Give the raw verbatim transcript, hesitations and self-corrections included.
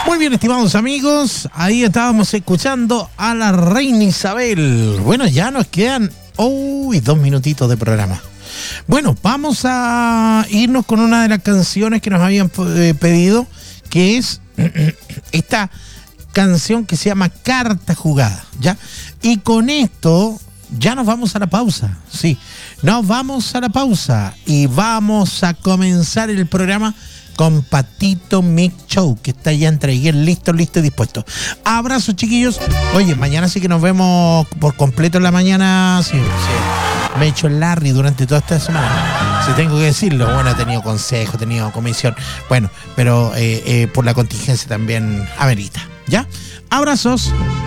Muy bien, estimados amigos, ahí estábamos escuchando a la reina Isabel. Bueno, ya nos quedan uy, dos minutitos de programa. Bueno, vamos a irnos con una de las canciones que nos habían eh, pedido, que es esta canción que se llama Carta Jugada, ¿ya? Y con esto ya nos vamos a la pausa, sí, nos vamos a la pausa y vamos a comenzar el programa con Patito Mix Show, que está ya entre ayer listo, listo y dispuesto. Abrazos, chiquillos. Oye, mañana sí que nos vemos por completo en la mañana. Sí, sí. Me he hecho el Larry durante toda esta semana. Si tengo que decirlo, bueno, he tenido consejo, he tenido comisión. Bueno, pero eh, eh, por la contingencia también amerita. ¿Ya? Abrazos.